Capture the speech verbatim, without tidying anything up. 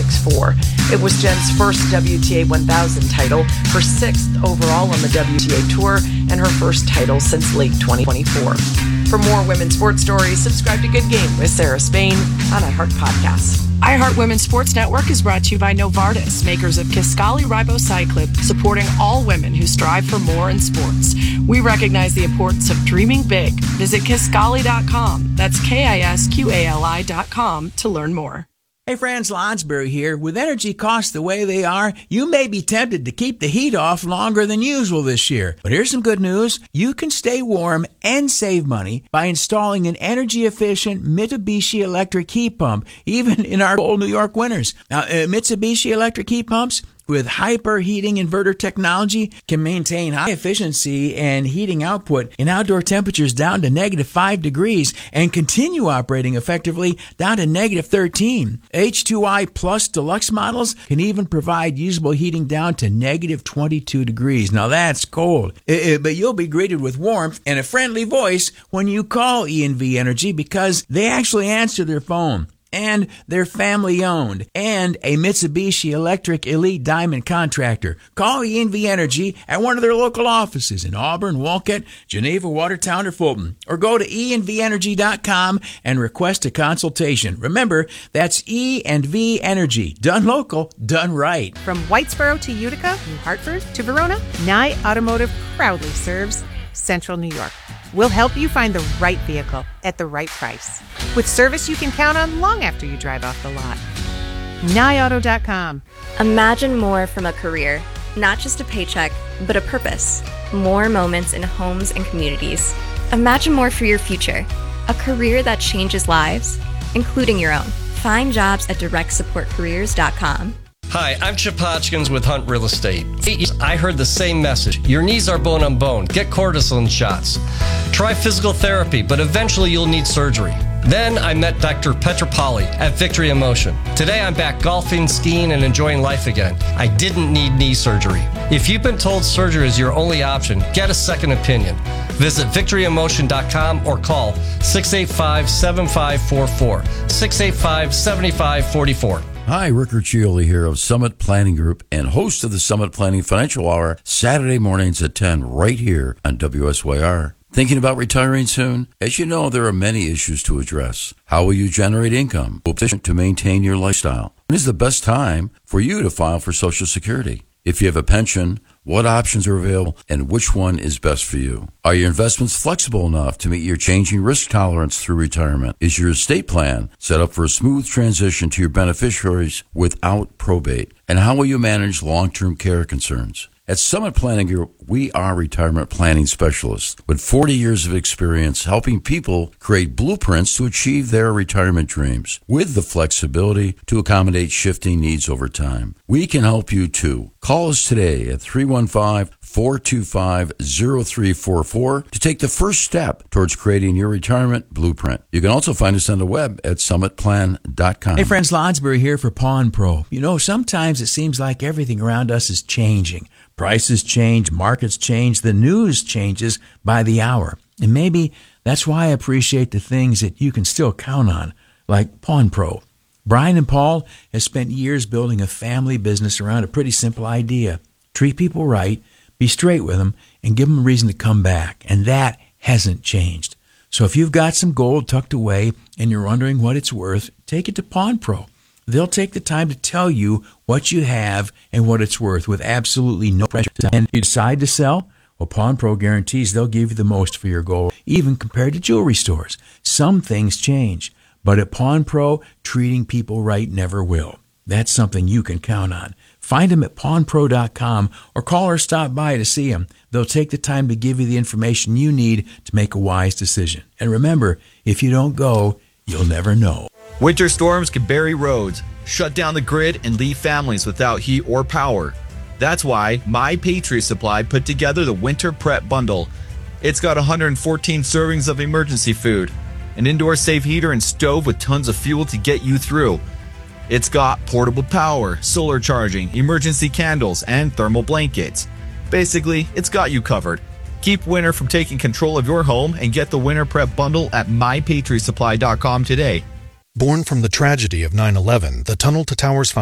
six four. It was Jen's first W T A one thousand title, her sixth overall on the W T A Tour, and her first title since late twenty twenty-four. For more women's sports stories, subscribe to Good Game with Sarah Spain on iHeart Podcasts. iHeart Women's Sports Network is brought to you by Novartis, makers of Kisqali Ribociclib, supporting all women who strive for more in sports. We recognize the importance of dreaming big. Visit Kisqali dot com. That's K I S Q A L I dot com to learn more. Hey friends, Lonsberry here. With energy costs the way they are, you may be tempted to keep the heat off longer than usual this year. But here's some good news. You can stay warm and save money by installing an energy-efficient Mitsubishi electric heat pump, even in our cold New York winters. Now, uh, Mitsubishi electric heat pumps with hyper-heating inverter technology can maintain high efficiency and heating output in outdoor temperatures down to negative five degrees and continue operating effectively down to negative thirteen. H two I Plus Deluxe models can even provide usable heating down to negative twenty-two degrees. Now that's cold, uh, but you'll be greeted with warmth and a friendly voice when you call E and V Energy because they actually answer their phone. And they're family-owned and a Mitsubishi Electric Elite Diamond contractor. Call E and V Energy at one of their local offices in Auburn, Wolcott, Geneva, Watertown, or Fulton. Or go to e and v energy dot com and request a consultation. Remember, that's E and V Energy. Done local, done right. From Whitesboro to Utica, New Hartford to Verona, Nye Automotive proudly serves Central New York. We'll help you find the right vehicle at the right price, with service you can count on long after you drive off the lot. Nye Auto dot com. Imagine more from a career, not just a paycheck, but a purpose. More moments in homes and communities. Imagine more for your future, a career that changes lives, including your own. Find jobs at direct support careers dot com. Hi, I'm Chip Hodgkins with Hunt Real Estate. I heard the same message. Your knees are bone on bone. Get cortisone shots. Try physical therapy, but eventually you'll need surgery. Then I met Doctor Petropoli at Victory in Motion. Today I'm back golfing, skiing, and enjoying life again. I didn't need knee surgery. If you've been told surgery is your only option, get a second opinion. Visit victory in motion dot com or call six eight five, seven five four four, six eight five, seven five four four. Hi, Rick Riccioli here of Summit Planning Group and host of the Summit Planning Financial Hour, Saturday mornings at ten right here on W S Y R. Thinking about retiring soon? As you know, there are many issues to address. How will you generate income to maintain your lifestyle? When is the best time for you to file for Social Security? If you have a pension, what options are available and which one is best for you? Are your investments flexible enough to meet your changing risk tolerance through retirement? Is your estate plan set up for a smooth transition to your beneficiaries without probate? And how will you manage long-term care concerns? At Summit Planning Group, we are retirement planning specialists with forty years of experience helping people create blueprints to achieve their retirement dreams with the flexibility to accommodate shifting needs over time. We can help you too. Call us today at three one five, four two five, zero three four four to take the first step towards creating your retirement blueprint. You can also find us on the web at summit plan dot com. Hey friends, Lonsberry here for Pawn Pro. You know, sometimes it seems like everything around us is changing. Prices change, markets change, the news changes by the hour. And maybe that's why I appreciate the things that you can still count on, like Pawn Pro. Brian and Paul have spent years building a family business around a pretty simple idea. Treat people right, be straight with them, and give them a reason to come back. And that hasn't changed. So if you've got some gold tucked away and you're wondering what it's worth, take it to Pawn Pro. They'll take the time to tell you what you have and what it's worth with absolutely no pressure. And if you decide to sell, well, Pawn Pro guarantees they'll give you the most for your gold, even compared to jewelry stores. Some things change, but at Pawn Pro, treating people right never will. That's something you can count on. Find them at pawn pro dot com or call or stop by to see them. They'll take the time to give you the information you need to make a wise decision. And remember, if you don't go, you'll never know. Winter storms can bury roads, shut down the grid, and leave families without heat or power. That's why My Patriot Supply put together the Winter Prep Bundle. It's got one hundred fourteen servings of emergency food, an indoor safe heater and stove with tons of fuel to get you through. It's got portable power, solar charging, emergency candles, and thermal blankets. Basically, it's got you covered. Keep winter from taking control of your home and get the Winter Prep Bundle at my patriot supply dot com today. Born from the tragedy of nine eleven, the Tunnel to Towers